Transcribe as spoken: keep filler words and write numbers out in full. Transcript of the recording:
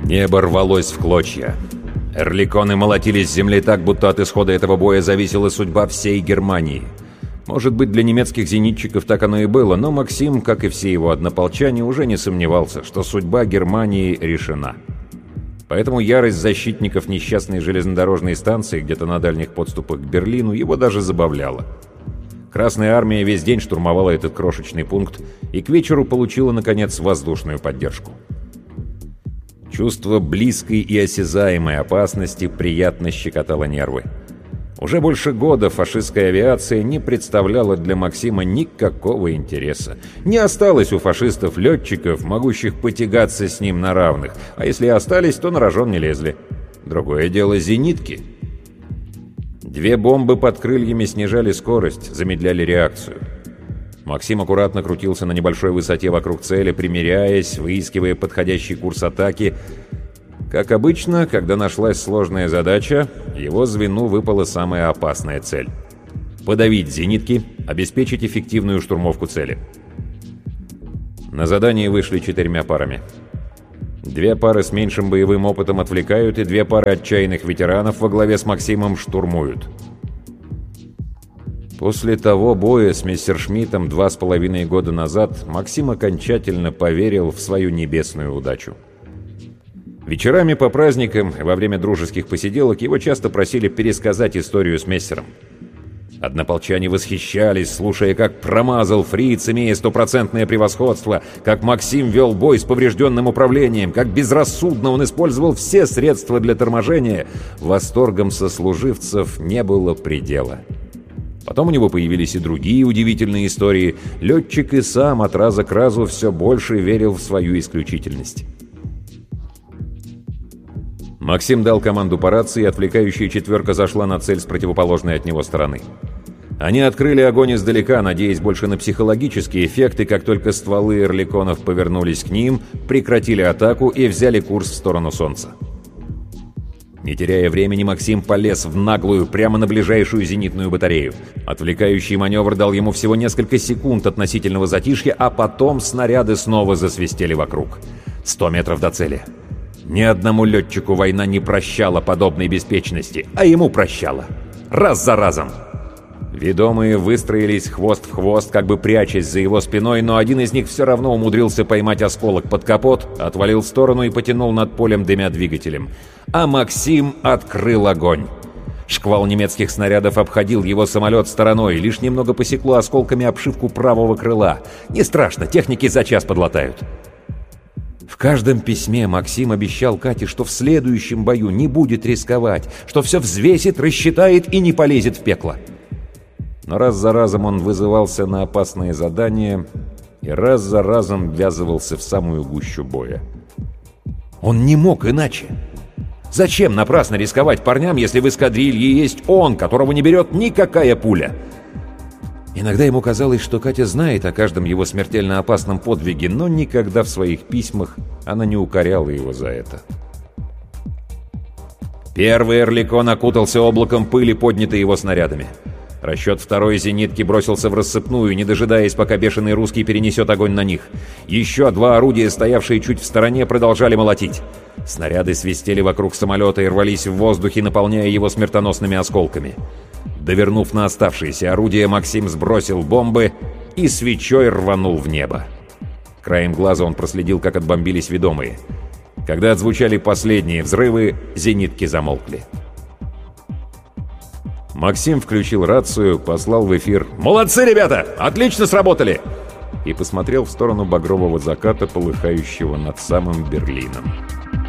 Небо рвалось в клочья. Эрликоны молотились с земли так, будто от исхода этого боя зависела судьба всей Германии. Может быть, для немецких зенитчиков так оно и было, но Максим, как и все его однополчане, уже не сомневался, что судьба Германии решена. Поэтому ярость защитников несчастной железнодорожной станции где-то на дальних подступах к Берлину его даже забавляла. Красная армия весь день штурмовала этот крошечный пункт и к вечеру получила, наконец, воздушную поддержку. Чувство близкой и осязаемой опасности приятно щекотало нервы. Уже больше года фашистская авиация не представляла для Максима никакого интереса. Не осталось у фашистов летчиков, могущих потягаться с ним на равных, а если и остались, то на рожон не лезли. Другое дело зенитки. Две бомбы под крыльями снижали скорость, замедляли реакцию. Максим аккуратно крутился на небольшой высоте вокруг цели, примеряясь, выискивая подходящий курс атаки. Как обычно, когда нашлась сложная задача, его звену выпала самая опасная цель — подавить зенитки, обеспечить эффективную штурмовку цели. На задание вышли четырьмя парами. Две пары с меньшим боевым опытом отвлекают, и две пары отчаянных ветеранов во главе с Максимом штурмуют. После того боя с Мессершмиттом два с половиной года назад Максим окончательно поверил в свою небесную удачу. Вечерами по праздникам и во время дружеских посиделок его часто просили пересказать историю с Мессером. Однополчане восхищались, слушая, как промазал фриц, имея стопроцентное превосходство, как Максим вел бой с поврежденным управлением, как безрассудно он использовал все средства для торможения. Восторгом сослуживцев не было предела. Потом у него появились и другие удивительные истории. Летчик и сам от раза к разу все больше верил в свою исключительность. Максим дал команду по рации, и отвлекающая четверка зашла на цель с противоположной от него стороны. Они открыли огонь издалека, надеясь больше на психологический эффект, и как только стволы эрликонов повернулись к ним, прекратили атаку и взяли курс в сторону Солнца. Не теряя времени, Максим полез в наглую, прямо на ближайшую зенитную батарею. Отвлекающий маневр дал ему всего несколько секунд относительного затишья, а потом снаряды снова засвистели вокруг. Сто метров до цели. Ни одному летчику война не прощала подобной беспечности, а ему прощала. Раз за разом. Ведомые выстроились хвост в хвост, как бы прячась за его спиной, но один из них все равно умудрился поймать осколок под капот, отвалил в сторону и потянул над полем, дымя двигателем. А Максим открыл огонь. Шквал немецких снарядов обходил его самолет стороной, лишь немного посекло осколками обшивку правого крыла. Не страшно, техники за час подлатают. В каждом письме Максим обещал Кате, что в следующем бою не будет рисковать, что все взвесит, рассчитает и не полезет в пекло. Но раз за разом он вызывался на опасные задания и раз за разом ввязывался в самую гущу боя. Он не мог иначе. Зачем напрасно рисковать парням, если в эскадрилье есть он, которого не берет никакая пуля? Иногда ему казалось, что Катя знает о каждом его смертельно опасном подвиге, но никогда в своих письмах она не укоряла его за это. Первый эрликон окутался облаком пыли, поднятой его снарядами. Расчет второй зенитки бросился в рассыпную, не дожидаясь, пока бешеный русский перенесет огонь на них. Еще два орудия, стоявшие чуть в стороне, продолжали молотить. Снаряды свистели вокруг самолета и рвались в воздухе, наполняя его смертоносными осколками. Довернув на оставшиеся орудия, Максим сбросил бомбы и свечой рванул в небо. Краем глаза он проследил, как отбомбились ведомые. Когда отзвучали последние взрывы, зенитки замолкли. Максим включил рацию, послал в эфир «Молодцы, ребята! Отлично сработали!» и посмотрел в сторону багрового заката, полыхающего над самым Берлином.